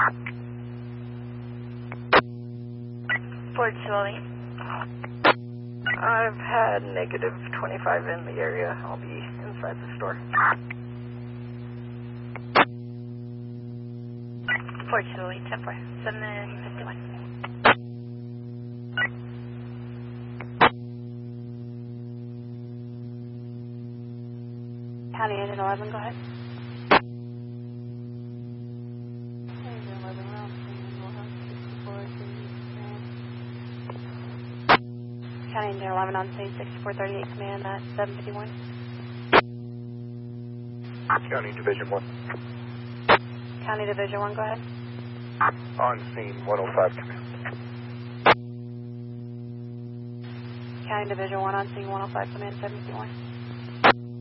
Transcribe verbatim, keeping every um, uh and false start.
Ford Sully. I've had negative twenty-five in the area. I'll be inside the store. Ford Sully, ten four, seven fifty-one. County Engine eleven, go ahead. County Engine eleven on scene, sixty-four thirty-eight command at seven fifty-one. County Division one. County Division one, go ahead. On scene one oh five command. County Division one on scene one oh five command seven fifty-one.